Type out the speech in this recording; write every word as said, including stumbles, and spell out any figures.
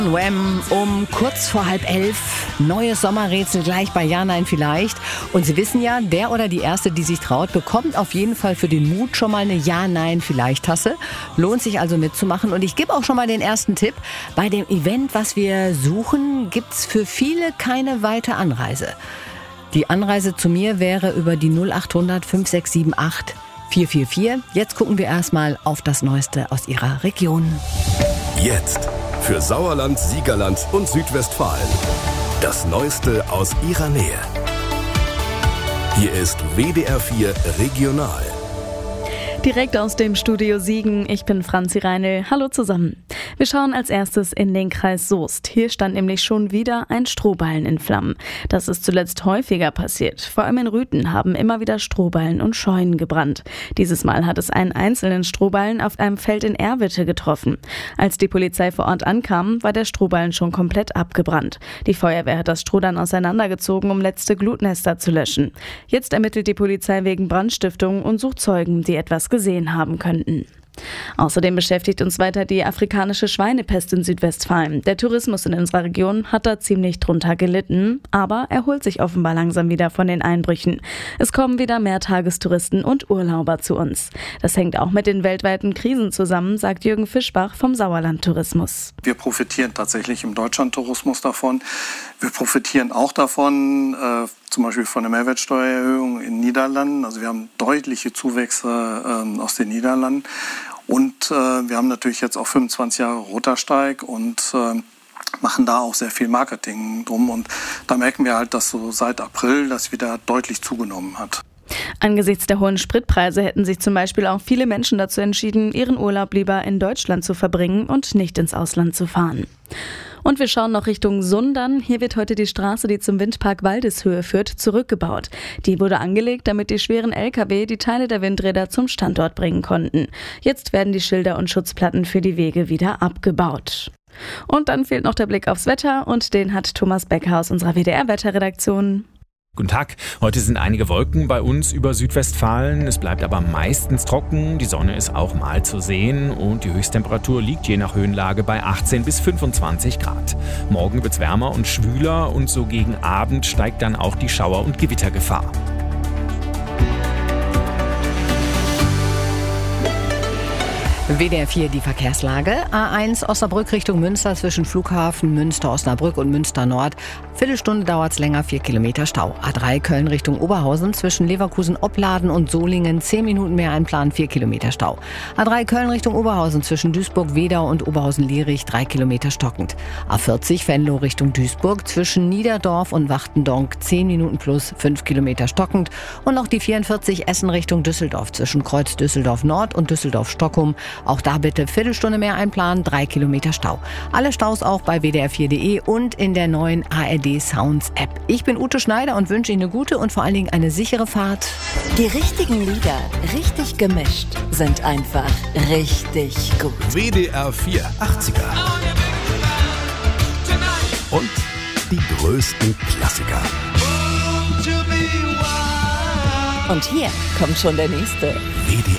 Wham! Um kurz vor halb elf. Neues Sommerrätsel gleich bei Ja, Nein, Vielleicht. Und Sie wissen ja, der oder die Erste, die sich traut, bekommt auf jeden Fall für den Mut schon mal eine Ja, Nein, Vielleicht Tasse. Lohnt sich also mitzumachen. Und ich gebe auch schon mal den ersten Tipp. Bei dem Event, was wir suchen, gibt's für viele keine weite Anreise. Die Anreise zu mir wäre über die null acht hundert fünf sechs sieben acht vier vier vier. Jetzt gucken wir erstmal auf das Neueste aus Ihrer Region. Jetzt für Sauerland, Siegerland und Südwestfalen. Das Neueste aus Ihrer Nähe. Hier ist W D R vier Regional. Direkt aus dem Studio Siegen, ich bin Franzi Reinl. Hallo zusammen. Wir schauen als erstes in den Kreis Soest. Hier stand nämlich schon wieder ein Strohballen in Flammen. Das ist zuletzt häufiger passiert. Vor allem in Rüthen haben immer wieder Strohballen und Scheunen gebrannt. Dieses Mal hat es einen einzelnen Strohballen auf einem Feld in Erwitte getroffen. Als die Polizei vor Ort ankam, war der Strohballen schon komplett abgebrannt. Die Feuerwehr hat das Stroh dann auseinandergezogen, um letzte Glutnester zu löschen. Jetzt ermittelt die Polizei wegen Brandstiftung und sucht Zeugen, die etwas gesehen haben könnten. Außerdem beschäftigt uns weiter die afrikanische Schweinepest in Südwestfalen. Der Tourismus in unserer Region hat da ziemlich drunter gelitten, aber er holt sich offenbar langsam wieder von den Einbrüchen. Es kommen wieder mehr Tagestouristen und Urlauber zu uns. Das hängt auch mit den weltweiten Krisen zusammen, sagt Jürgen Fischbach vom Sauerland Tourismus. Wir profitieren tatsächlich im Deutschland-Tourismus davon. Wir profitieren auch davon, äh, zum Beispiel von der Mehrwertsteuererhöhung in den Niederlanden. Also wir haben deutliche Zuwächse äh, aus den Niederlanden. Und äh, wir haben natürlich jetzt auch fünfundzwanzig Jahre Rotersteig und äh, machen da auch sehr viel Marketing drum. Und da merken wir halt, dass so seit April das wieder deutlich zugenommen hat. Angesichts der hohen Spritpreise hätten sich zum Beispiel auch viele Menschen dazu entschieden, ihren Urlaub lieber in Deutschland zu verbringen und nicht ins Ausland zu fahren. Und wir schauen noch Richtung Sundern. Hier wird heute die Straße, die zum Windpark Waldeshöhe führt, zurückgebaut. Die wurde angelegt, damit die schweren L K W die Teile der Windräder zum Standort bringen konnten. Jetzt werden die Schilder und Schutzplatten für die Wege wieder abgebaut. Und dann fehlt noch der Blick aufs Wetter und den hat Thomas Becker aus unserer W D R-Wetterredaktion. Guten Tag. Heute sind einige Wolken bei uns über Südwestfalen. Es bleibt aber meistens trocken. Die Sonne ist auch mal zu sehen und die Höchsttemperatur liegt je nach Höhenlage bei achtzehn bis fünfundzwanzig Grad. Morgen wird's wärmer und schwüler und so gegen Abend steigt dann auch die Schauer- und Gewittergefahr. W D R vier die Verkehrslage. A eins Osnabrück Richtung Münster zwischen Flughafen Münster-Osnabrück und Münster-Nord. Viertelstunde dauert es länger, vier Kilometer Stau. A drei Köln Richtung Oberhausen zwischen Leverkusen-Opladen und Solingen. Zehn Minuten mehr einplanen, vier Kilometer Stau. A drei Köln Richtung Oberhausen zwischen Duisburg-Wedau und Oberhausen-Lierich. drei Kilometer stockend. A vierzig Venlo Richtung Duisburg zwischen Niederdorf und Wachtendonk. zehn Minuten plus, fünf Kilometer stockend. Und noch die vierundvierzig Essen Richtung Düsseldorf zwischen Kreuz Düsseldorf-Nord und Düsseldorf-Stockholm. Auch da bitte Viertelstunde mehr einplanen, drei Kilometer Stau. Alle Staus auch bei W D R vier punkt de und in der neuen A R D Sounds App. Ich bin Ute Schneider und wünsche Ihnen eine gute und vor allen Dingen eine sichere Fahrt. Die richtigen Lieder, richtig gemischt, sind einfach richtig gut. W D R vier achtziger. Und die größten Klassiker. Und hier kommt schon der nächste. W D